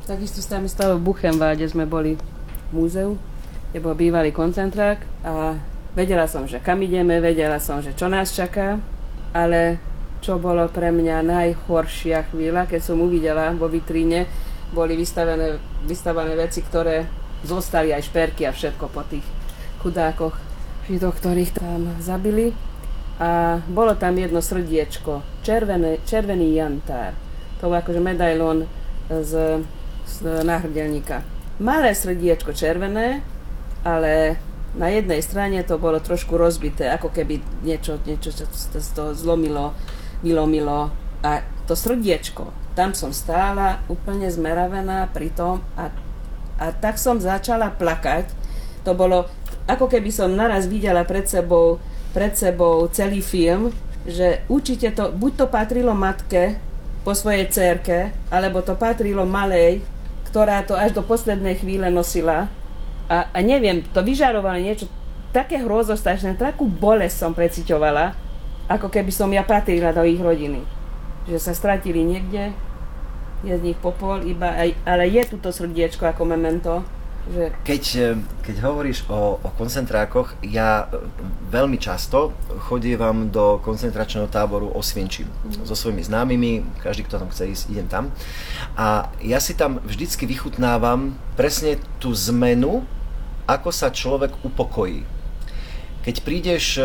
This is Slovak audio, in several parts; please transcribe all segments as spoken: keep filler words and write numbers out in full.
Takisto tam stalo v Buchenwalde, sme boli v múzeu, kde bol bývalý koncentrák a vedela som, že kam ideme, vedela som, že čo nás čaká, ale čo bolo pre mňa najhoršia chvíľa, keď som uvidela vo vitríne, boli vystavené, vystavené veci, ktoré zostali aj šperky a všetko po tých chudákoch Židoch, ktorých tam zabili. A bolo tam jedno srdiečko, červené, červený jantár. To bol akože medailón z, z náhrdelníka. Malé srdiečko červené, ale na jednej strane to bolo trošku rozbité, ako keby niečo, niečo to zlomilo, vylomilo. A to srdiečko, tam som stála úplne zmeravená pri tom a, a tak som začala plakať. To bolo, ako keby som naraz videla pred sebou, pred sebou celý film, že určite to, buď to patrilo matke po svojej dcérke, alebo to patrilo malej, ktorá to až do poslednej chvíle nosila. A, a neviem, to vyžarovalo niečo také hrozostrašné, takú bolesť som preciťovala, ako keby som ja patrila do ich rodiny. Že sa stratili niekde, je z nich popol, iba aj, ale je tu to srdiečko ako memento. Že... Keď, keď hovoríš o, o koncentrákoch, ja veľmi často chodievam do koncentračného táboru Osvienčim mm. so svojimi známymi, každý, kto tam chce ísť, idem tam. A ja si tam vždycky vychutnávam presne tú zmenu, ako sa človek upokojí. Keď prídeš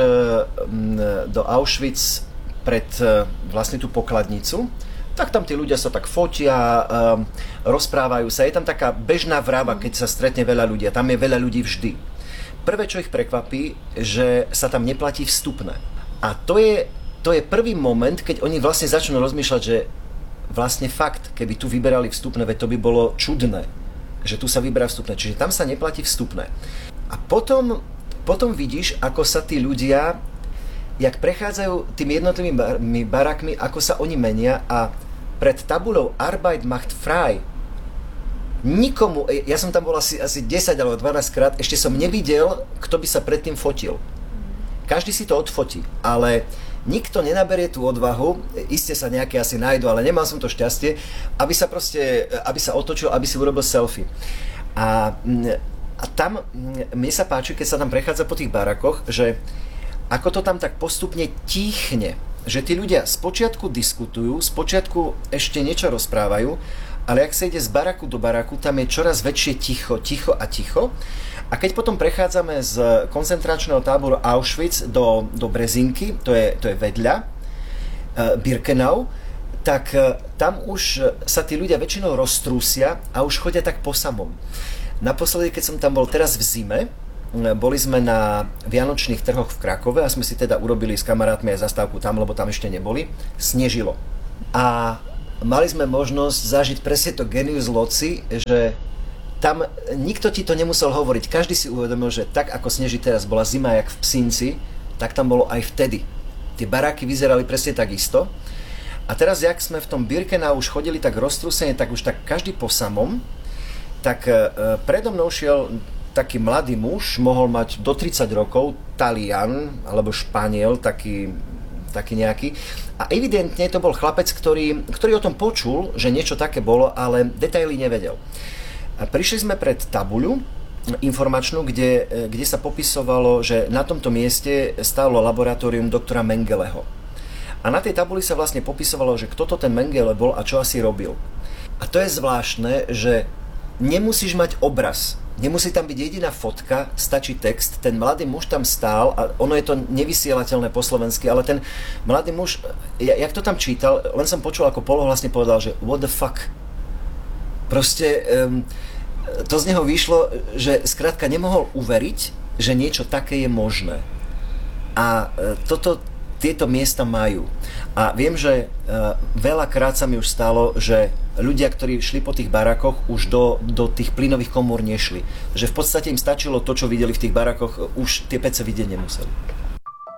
do Auschwitz pred vlastne tú pokladnicu, tak tam tí ľudia sa tak fotia, um, rozprávajú sa. Je tam taká bežná vrava, keď sa stretne veľa ľudí. Tam je veľa ľudí vždy. Prvé, čo ich prekvapí, že sa tam neplatí vstupné. A to je, to je prvý moment, keď oni vlastne začnú rozmýšľať, že vlastne fakt, keby tu vyberali vstupné, veď to by bolo čudné, že tu sa vyberá vstupné. Čiže tam sa neplatí vstupné. A potom, potom vidíš, ako sa tí ľudia, jak prechádzajú tými jednotlivými barakmi, ako sa oni menia a pred tabulou Arbeit macht frei nikomu, ja som tam bol asi, asi desať alebo dvanásť krát, ešte som nevidel, kto by sa predtým fotil. Každý si to odfotí, ale nikto nenaberie tú odvahu, iste sa nejaké asi nájdu, ale nemal som to šťastie, aby sa proste, aby sa otočil, aby si urobil selfie. A, a tam mne sa páči, keď sa tam prechádza po tých barakoch, že ako to tam tak postupne tíchne, že tí ľudia spočiatku diskutujú, spočiatku ešte niečo rozprávajú, ale ak sa ide z baraku do baraku, tam je čoraz väčšie ticho, ticho a ticho. A keď potom prechádzame z koncentračného táboru Auschwitz do, do Brezinky, to je, to je vedľa, uh, Birkenau, tak uh, tam už sa tí ľudia väčšinou roztrúsia a už chodia tak po samom. Naposledy, keď som tam bol teraz v zime, boli sme na vianočných trhoch v Krakove a sme si teda urobili s kamarátmi aj zastávku tam, lebo tam ešte neboli. Snežilo. A mali sme možnosť zažiť presne to genius loci, že tam nikto ti to nemusel hovoriť. Každý si uvedomil, že tak ako sneží teraz, bola zima jak v Psinci, tak tam bolo aj vtedy. Tie baráky vyzerali presne takisto. A teraz, jak sme v tom Birkenau už chodili tak roztrúsene, tak už tak každý po samom, tak predo mnou šiel taký mladý muž, mohol mať do tridsať rokov, Talian alebo Španiel, taký, taký nejaký. A evidentne to bol chlapec, ktorý, ktorý o tom počul, že niečo také bolo, ale detaily nevedel. A prišli sme pred tabuľu informačnú, kde, kde sa popisovalo, že na tomto mieste stálo laboratórium doktora Mengeleho. A na tej tabuli sa vlastne popisovalo, že kto to ten Mengele bol a čo asi robil. A to je zvláštne, že nemusíš mať obraz. Nemusí tam byť jediná fotka, stačí text. Ten mladý muž tam stál a ono je to nevysielateľné po slovensky, ale ten mladý muž, ja, jak to tam čítal, len som počul, ako polohlasne povedal, že what the fuck. Proste um, to z neho vyšlo, že skrátka nemohol uveriť, že niečo také je možné. A uh, toto tieto miesta majú. A viem, že uh, veľakrát sa mi už stalo, že ľudia, ktorí šli po tých barakoch, už do, do tých plynových komôr nešli. Že v podstate im stačilo to, čo videli v tých barakoch, už tie pece vidieť nemuseli.